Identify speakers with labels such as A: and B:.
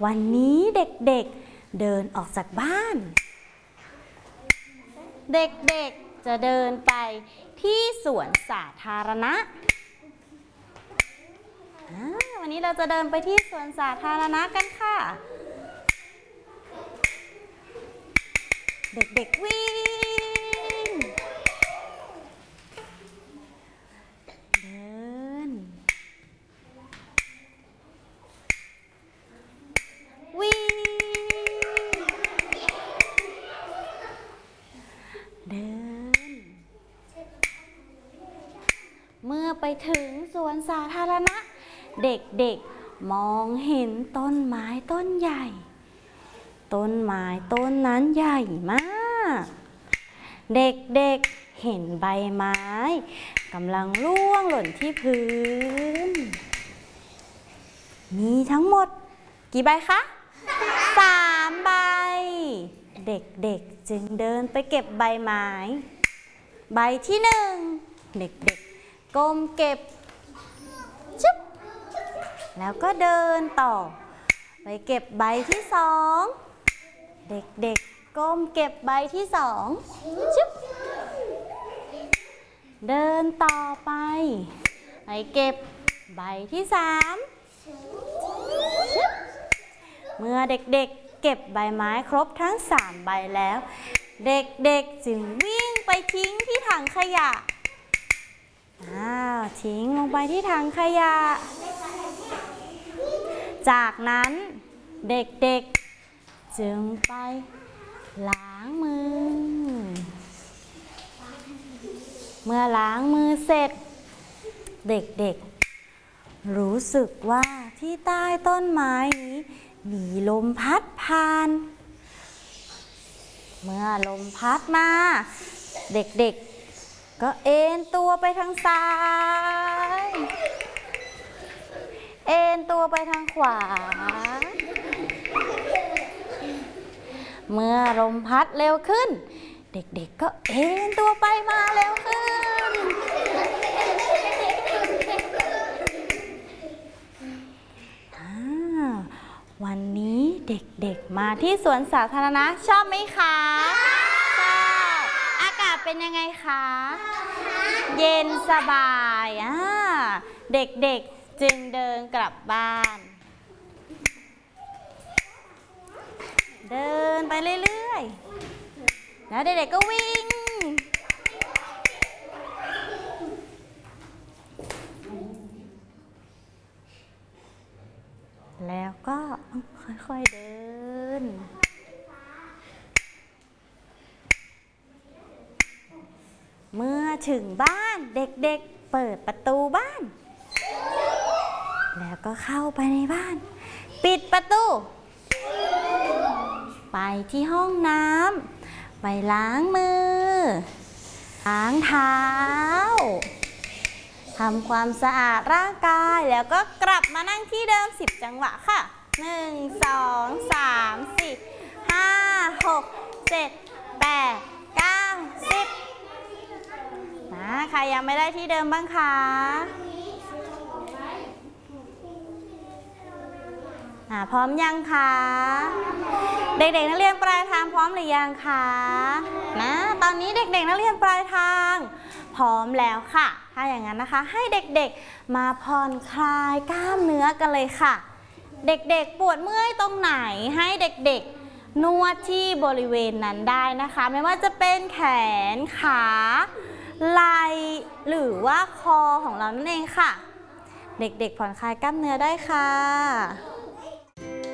A: วันนี้เด็กๆเดินออกจากบ้านเด็กๆจะเดินไปที่สวนสาธารณะวันนี้เราจะเดินไปที่สวนสาธารณะกันค่ะเด็กๆวิ่งเดินวิ่งเดินเมื่อไปถึงสวนสาธารณะเด็กๆมองเห็นต้นไม้ต้นใหญ่ต้นไม้ต้นนั้นใหญ่มากเด็กๆเห็นใบไม้กำลังร่วงหล่นที่พื้นมีทั้งหมดกี่ใบคะ3 ใบเด็กๆจึงเดินไปเก็บใบไม้ใบที่1เด็กๆก้มเก็บชุบแล้วก็เดินต่อไปเก็บใบที่2เด็กๆก้มเก็บใบที่2ชุบเดินต่อไปไปเก็บใบที่3ชุบเมื่อเด็กๆเก็บใบไม้ครบทั้ง3 ใบแล้วเด็กๆจึงวิ่งไปทิ้งที่ถังขยะทิ้งลงไปที่ถังขยะจากนั้นเด็กๆจึงไปล้างมือเมื่อล้างมือเสร็จเด็กๆรู้สึกว่าที่ใต้ต้นไม้นี้มีลมพัดผ่านเมื่อลมพัดมาเด็กๆก็เอนตัวไปทางซ้ายเอนตัวไปทางขวาเมื่อลมพัดเร็วขึ้นเด็กๆก็เอนตัวไปมาเร็วขึ้นวันนี้เด็กๆมาที่สวนสาธารณะชอบไหมคะชอบอากาศเป็นยังไงคะเย็นสบายเด็กๆจึงเดินกลับบ้านเดินไปเรื่อยๆแล้วเด็กๆก็วิ่งแล้วก็ค่อยๆเดินเมื่อถึงบ้านเด็กๆเปิดประตูบ้านแล้วก็เข้าไปในบ้านปิดประตูไปที่ห้องน้ำไปล้างมือล้างเท้าทำความสะอาดร่างกายแล้วก็กลับมานั่งที่เดิม10 จังหวะค่ะ1 2 3 4 5 6 7 8 9 10ใครยังไม่ได้ที่เดิมบ้างคะพร้อมยังคะเด็กๆนักเรียนปลายทางพร้อมหรือยังคะตอนนี้เด็กๆนักเรียนปลายทางพร้อมแล้วค่ะถ้าอย่างนั้นนะคะให้เด็กๆมาผ่อนคลายกล้ามเนื้อกันเลยค่ะเด็กๆปวดเมื่อยตรงไหนให้เด็กๆนวดที่บริเวณนั้นได้นะคะไม่ว่าจะเป็นแขนขาไหล่หรือว่าคอของเรานั่นเองค่ะเด็กๆผ่อนคลายกล้ามเนื้อได้ค่ะ